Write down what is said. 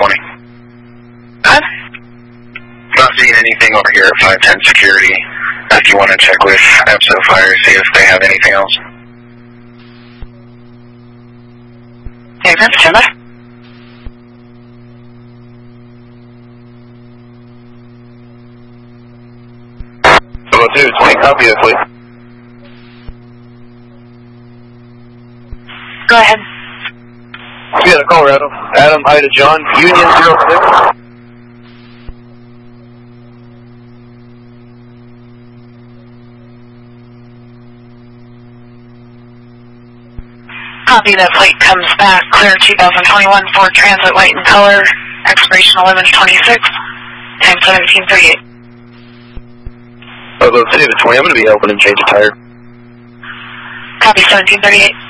20. Huh? Not seeing anything over here at 510 security. If you want to check with EPSO Fire, see if they have anything else. Okay, that's Timber. Hello, 220, copy that, please. Go ahead. We got a Colorado. Adam, Ida, John, Union 06. Copy, that plate comes back clear 2021 Ford Transit, white in color, expiration 11/26, time 17:38. Hello, 220, I'm going to be helping him change a tire. Copy, 17:38.